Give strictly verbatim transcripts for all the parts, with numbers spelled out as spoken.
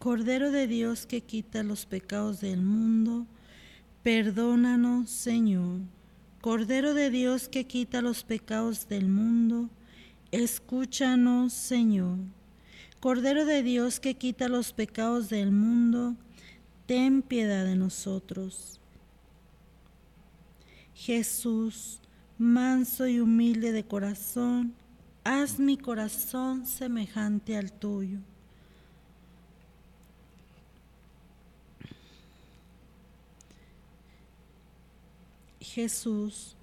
Cordero de Dios que quita los pecados del mundo, perdónanos, Señor. Cordero de Dios que quita los pecados del mundo, escúchanos, Señor. Cordero de Dios que quita los pecados del mundo, ten piedad de nosotros. Jesús, manso y humilde de corazón, haz mi corazón semejante al tuyo. Jesús,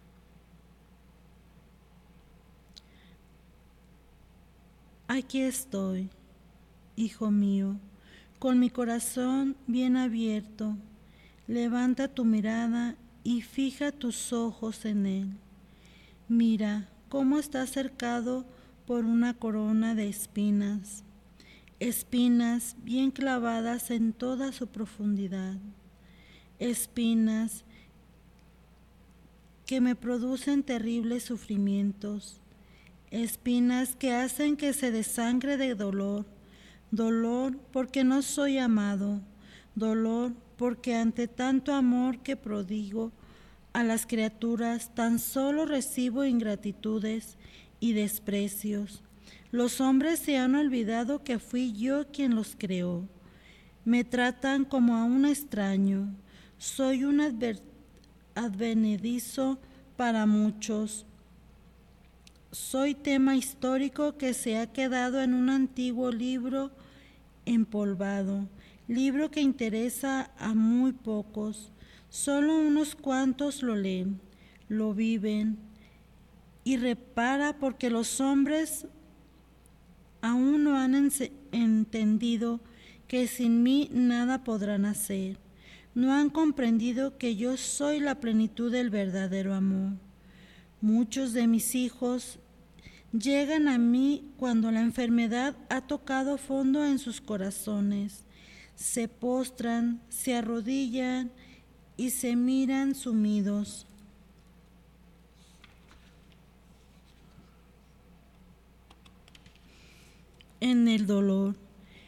aquí estoy, hijo mío, con mi corazón bien abierto. Levanta tu mirada y fija tus ojos en él. Mira cómo está cercado por una corona de espinas, espinas bien clavadas en toda su profundidad, espinas que me producen terribles sufrimientos, espinas que hacen que se desangre de dolor, dolor porque no soy amado, dolor porque ante tanto amor que prodigo a las criaturas tan solo recibo ingratitudes y desprecios. Los hombres se han olvidado que fui yo quien los creó. Me tratan como a un extraño. Soy un advertido advenedizo para muchos. Soy tema histórico que se ha quedado en un antiguo libro empolvado, libro que interesa a muy pocos. Solo unos cuantos lo leen, lo viven y repara porque los hombres aún no han entendido que sin mí nada podrán hacer. No han comprendido que yo soy la plenitud del verdadero amor. Muchos de mis hijos llegan a mí cuando la enfermedad ha tocado fondo en sus corazones. Se postran, se arrodillan y se miran sumidos. En el dolor.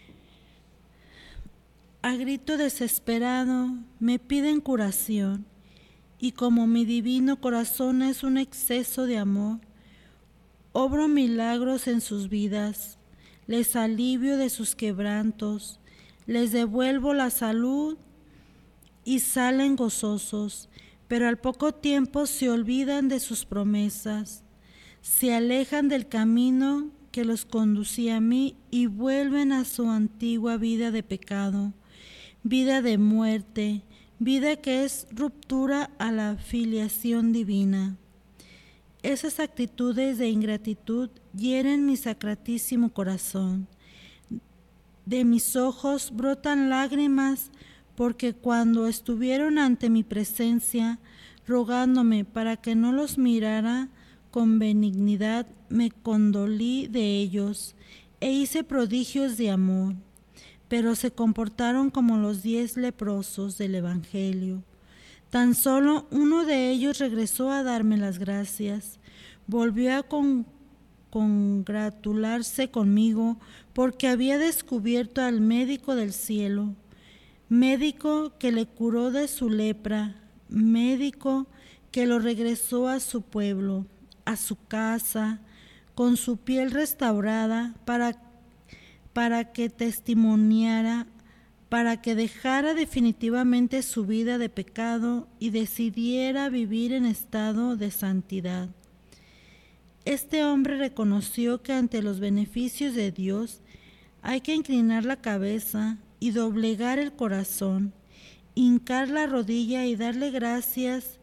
A grito desesperado me piden curación, y como mi divino corazón es un exceso de amor, obro milagros en sus vidas, les alivio de sus quebrantos, les devuelvo la salud y salen gozosos, pero al poco tiempo se olvidan de sus promesas, se alejan del camino que los conducía a mí y vuelven a su antigua vida de pecado, vida de muerte, vida que es ruptura a la filiación divina. Esas actitudes de ingratitud hieren mi sacratísimo corazón. De mis ojos brotan lágrimas porque cuando estuvieron ante mi presencia, rogándome para que no los mirara con benignidad, me condolí de ellos e hice prodigios de amor. Pero se comportaron como los diez leprosos del Evangelio. Tan solo uno de ellos regresó a darme las gracias, volvió a con, congratularse conmigo porque había descubierto al médico del cielo, médico que le curó de su lepra, médico que lo regresó a su pueblo, a su casa, con su piel restaurada para para que testimoniara, para que dejara definitivamente su vida de pecado y decidiera vivir en estado de santidad. Este hombre reconoció que ante los beneficios de Dios hay que inclinar la cabeza y doblegar el corazón, hincar la rodilla y darle gracias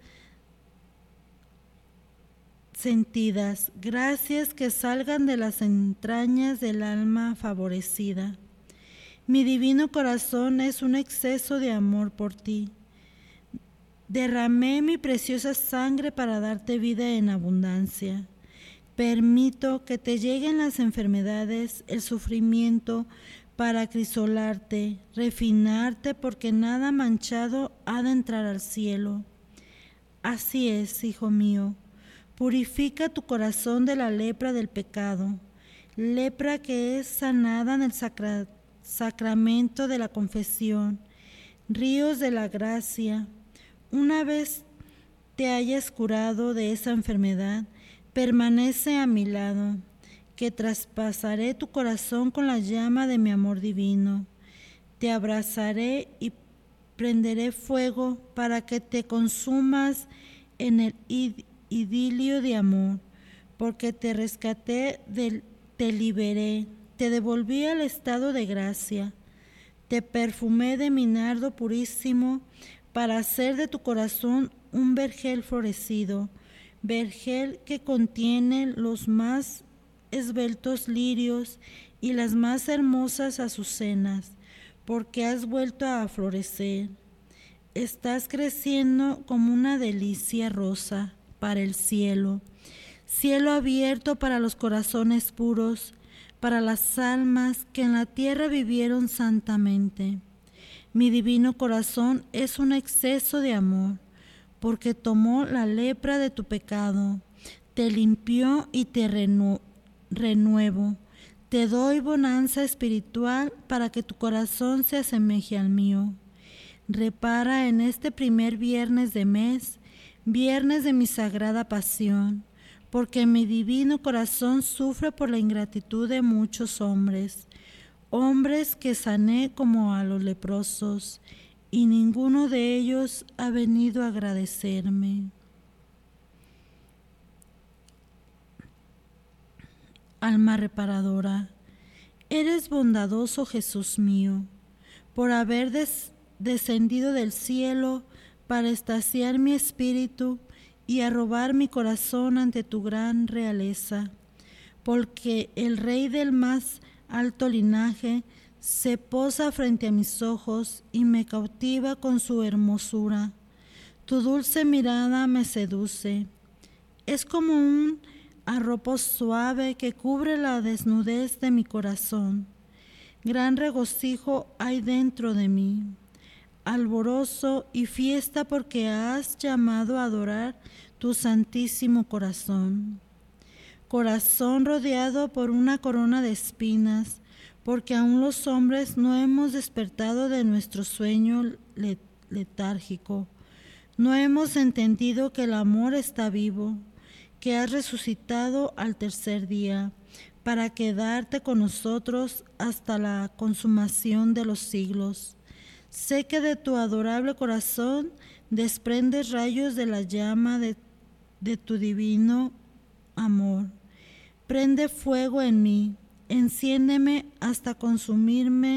sentidas, gracias que salgan de las entrañas del alma favorecida. Mi divino corazón es un exceso de amor por ti. Derramé mi preciosa sangre para darte vida en abundancia. Permito que te lleguen las enfermedades, el sufrimiento, para acrisolarte, refinarte, porque nada manchado ha de entrar al cielo. Así es, hijo mío. Purifica tu corazón de la lepra del pecado, lepra que es sanada en el sacra, sacramento de la confesión, ríos de la gracia. Una vez te hayas curado de esa enfermedad, permanece a mi lado, que traspasaré tu corazón con la llama de mi amor divino. Te abrazaré y prenderé fuego para que te consumas en el idilio de amor, porque te rescaté, del, te liberé, te devolví al estado de gracia, te perfumé de mi nardo purísimo para hacer de tu corazón un vergel florecido, vergel que contiene los más esbeltos lirios y las más hermosas azucenas, porque has vuelto a florecer. Estás creciendo como una delicia rosa para el cielo, cielo abierto para los corazones puros, para las almas que en la tierra vivieron santamente. Mi divino corazón es un exceso de amor, porque tomó la lepra de tu pecado, te limpió y te renu- renuevo. Te doy bonanza espiritual para que tu corazón se asemeje al mío. Repara en este primer viernes de mes, viernes de mi sagrada pasión, porque mi divino corazón sufre por la ingratitud de muchos hombres, hombres que sané como a los leprosos, y ninguno de ellos ha venido a agradecerme. Alma reparadora, eres bondadoso, Jesús mío, por haber des- descendido del cielo para extasiar mi espíritu y arrobar mi corazón ante tu gran realeza, porque el Rey del más alto linaje se posa frente a mis ojos y me cautiva con su hermosura. Tu dulce mirada me seduce. Es como un arropo suave que cubre la desnudez de mi corazón. Gran regocijo hay dentro de mí, alborozo y fiesta, porque has llamado a adorar tu santísimo corazón. Corazón rodeado por una corona de espinas, porque aún los hombres no hemos despertado de nuestro sueño letárgico. No hemos entendido que el amor está vivo, que has resucitado al tercer día, para quedarte con nosotros hasta la consumación de los siglos. Sé que de tu adorable corazón desprendes rayos de la llama de, de tu divino amor. Prende fuego en mí, enciéndeme hasta consumirme